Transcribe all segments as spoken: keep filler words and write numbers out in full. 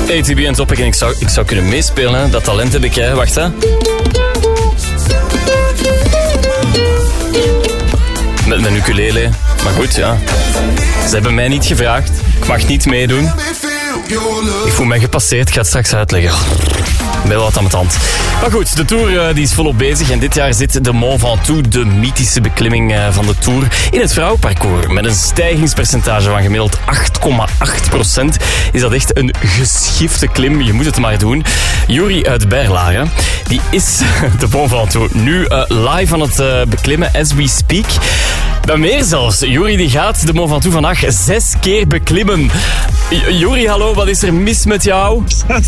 A T B en Topic en ik zou, ik zou kunnen meespelen, hè. Dat talent heb ik, hè. Wacht, hè. Met mijn ukulele. Maar goed, ja. Ze hebben mij niet gevraagd. Ik mag niet meedoen. Ik voel mij gepasseerd. Ik ga het straks uitleggen. Ik ben wat aan mijn tand. Maar goed, de Tour uh, die is volop bezig. En dit jaar zit de Mont Ventoux, de mythische beklimming uh, van de Tour, in het vrouwenparcours. Met een stijgingspercentage van gemiddeld acht komma acht procent is dat echt een geschifte klim. Je moet het maar doen. Juri uit Berlaren, die is de Mont Ventoux nu uh, live aan het uh, beklimmen as we speak. Dan meer zelfs. Juri die gaat de Mont Ventoux vandaag zes keer beklimmen. Juri, hallo, wat is er mis met jou?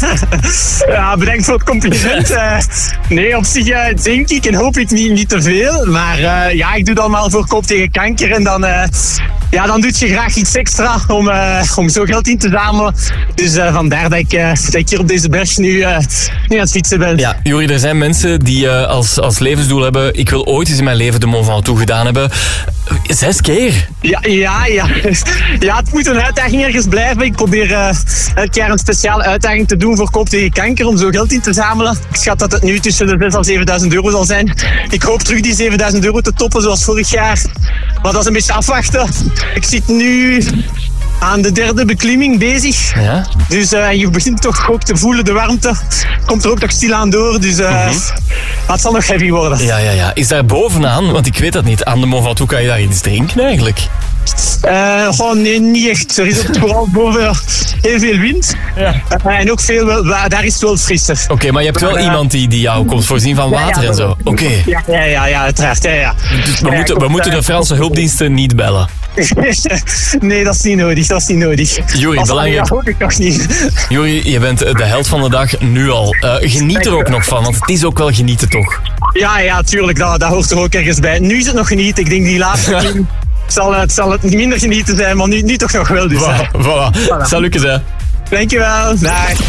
Ja, bedankt voor het compliment. Uh, nee, op zich uh, denk ik en hoop ik niet, niet te veel. Maar uh, ja, ik doe het allemaal voor Koop tegen Kanker. En dan, uh, ja, dan doe je graag iets extra om, uh, om zo geld in te zamelen. Dus uh, vandaar dat ik, uh, dat ik hier op deze berg nu, uh, nu aan het fietsen ben. Ja, Juri, er zijn mensen die uh, als, als levensdoel hebben, ik wil ooit eens in mijn leven de Mont Ventoux gedaan hebben. Zes keer? Ja, ja, ja. Ja, het moet een uitdaging ergens blijven. Ik probeer uh, elk jaar een speciale uitdaging te doen voor Koop tegen Kanker om zo geld in te zamelen. Ik schat dat het nu tussen de zesduizend en zevenduizend euro zal zijn. Ik hoop terug die zevenduizend euro te toppen zoals vorig jaar. Maar dat is een beetje afwachten. Ik zit nu aan de derde beklimming bezig. Ja? Dus uh, je begint toch ook te voelen, de warmte. Komt er ook nog stilaan door. Dus uh, mm-hmm. Het zal nog heavy worden. Ja, ja, ja. Is daar bovenaan, want ik weet dat niet, aan de Mont Ventoux kan je daar iets drinken eigenlijk? Uh, gewoon nee, niet echt. Er is ook vooral boven heel veel wind. Ja. Uh, en ook veel, daar is het wel frisser. Oké, okay, maar je hebt wel uh, iemand die, die jou komt voorzien van water ja, ja, en zo. Oké. Okay. Ja, ja, ja, ja, uiteraard. Ja, ja. Dus we ja, moeten, we moeten de Franse hulpdiensten niet bellen. Nee, dat is niet nodig. Dat is niet nodig. Juri, belangrijk. Dat hoop ik nog niet. Juri, je bent de held van de dag nu al. Uh, geniet er ook nog van, want het is ook wel genieten, toch? Ja, ja, tuurlijk. Dat, dat hoort er ook ergens bij. Nu is het nog genieten. Ik denk die laatste... Zal het, zal het minder genieten zijn, maar nu, nu toch nog wel. Dus, voilà, voilà. voilà. Salut, hè. Dankjewel. Dag.